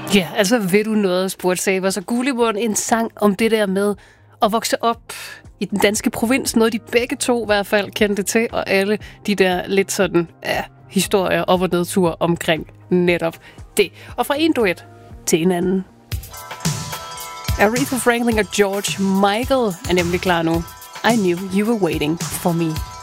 Ja, altså ved du noget, spurgte Saber. Så Gullimund, en sang om det der med at vokse op i den danske provins. Noget, de begge to i hvert fald kendte til. Og alle de der lidt sådan, historier op- og nedtur omkring netop det. Og fra en duet til en anden. Aretha Franklin og George Michael er nemlig klar nu. I knew you were waiting for me.